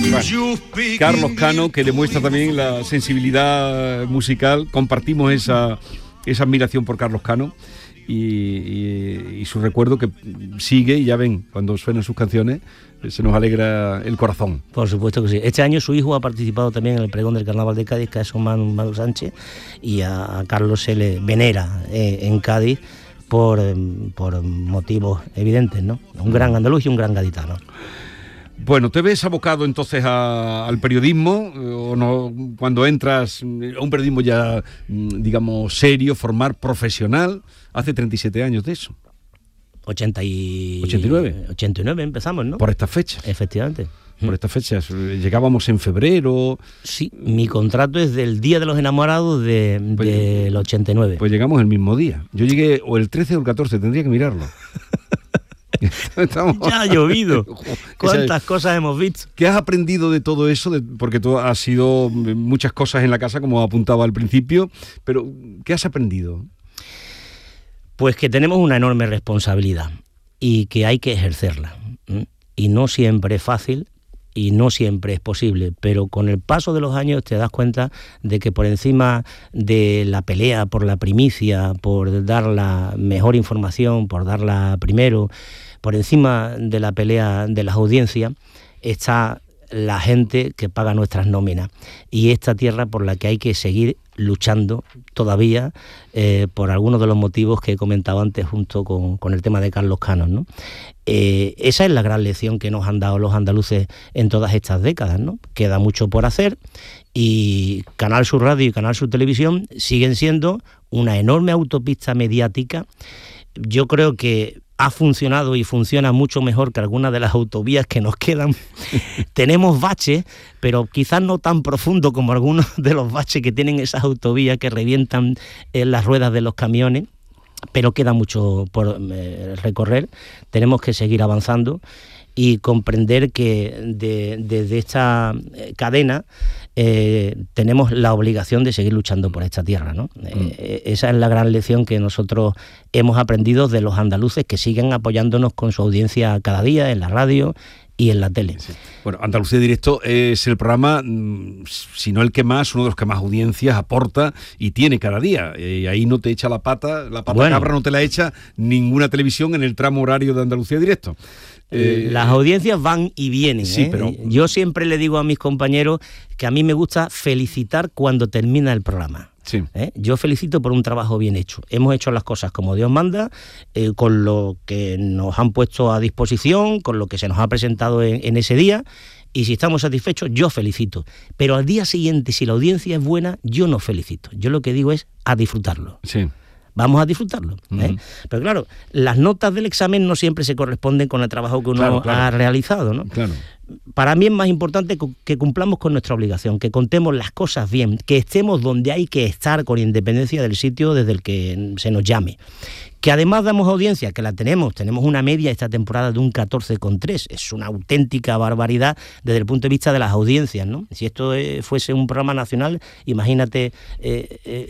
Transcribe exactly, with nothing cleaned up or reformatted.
Bueno, Carlos Cano, que demuestra también la sensibilidad musical. Compartimos esa, esa admiración por Carlos Cano y, y, y su recuerdo que sigue, y ya ven, cuando suenan sus canciones se nos alegra el corazón. Por supuesto que sí. Este año su hijo ha participado también en el pregón del Carnaval de Cádiz, que es Manu, Manu Sánchez, y a, a Carlos se le venera eh, en Cádiz por, por motivos evidentes, ¿no? Un gran andaluz y un gran gaditano. Bueno, ¿te ves abocado entonces a, al periodismo o no, cuando entras a un periodismo ya, digamos, serio, formar profesional? Hace treinta y siete años de eso. ochenta y... ¿ochenta y nueve? ochenta y nueve empezamos, ¿no? Por estas fechas. Efectivamente. Por estas fechas. Llegábamos en febrero. Sí, mi contrato es del Día de los Enamorados de, pues, del ochenta y nueve. Pues llegamos el mismo día. Yo llegué o el trece o el catorce, tendría que mirarlo. Estamos... Ya ha llovido. ¿Cuántas cosas hemos visto? ¿Qué has aprendido de todo eso? De, porque tú has sido muchas cosas en la casa, como apuntaba al principio, pero ¿qué has aprendido? Pues que tenemos una enorme responsabilidad y que hay que ejercerla. Y no siempre es fácil y no siempre es posible, pero con el paso de los años te das cuenta de que por encima de la pelea por la primicia, por dar la mejor información, por darla primero, por encima de la pelea de las audiencias, está la gente que paga nuestras nóminas y esta tierra por la que hay que seguir luchando todavía eh, por algunos de los motivos que he comentado antes junto con, con el tema de Carlos Cano, ¿no? Eh, esa es la gran lección que nos han dado los andaluces en todas estas décadas, ¿no? Queda mucho por hacer y Canal Sur Radio y Canal Sur Televisión siguen siendo una enorme autopista mediática. Yo creo que ha funcionado y funciona mucho mejor que algunas de las autovías que nos quedan. Tenemos baches, pero quizás no tan profundo como algunos de los baches que tienen esas autovías que revientan en las ruedas de los camiones, pero queda mucho por eh, recorrer. Tenemos que seguir avanzando y comprender que desde de, de esta cadena eh, tenemos la obligación de seguir luchando por esta tierra, ¿no? Mm. Eh, esa es la gran lección que nosotros hemos aprendido de los andaluces que siguen apoyándonos con su audiencia cada día en la radio y en la tele. Sí. Bueno, Andalucía Directo es el programa, si no el que más, uno de los que más audiencias aporta y tiene cada día. Y ahí no te echa la pata, la pata bueno. cabra no te la echa ninguna televisión en el tramo horario de Andalucía Directo. Eh, Las audiencias van y vienen. Sí, ¿eh? pero... Yo siempre le digo a mis compañeros que a mí me gusta felicitar cuando termina el programa. Sí. ¿Eh? Yo felicito por un trabajo bien hecho. Hemos hecho las cosas como Dios manda, eh, con lo que nos han puesto a disposición, con lo que se nos ha presentado en, en ese día, y si estamos satisfechos, yo felicito. Pero al día siguiente, si la audiencia es buena, yo no felicito. Yo lo que digo es a disfrutarlo. Sí. Vamos a disfrutarlo. ¿eh? Uh-huh. Pero claro, las notas del examen no siempre se corresponden con el trabajo que uno claro, claro. ha realizado, ¿no? Claro. Para mí es más importante que cumplamos con nuestra obligación, que contemos las cosas bien, que estemos donde hay que estar con independencia del sitio desde el que se nos llame. Que además damos audiencia, que la tenemos, tenemos una media esta temporada de un catorce coma tres, es una auténtica barbaridad desde el punto de vista de las audiencias, ¿no? Si esto eh, fuese un programa nacional, imagínate eh, eh,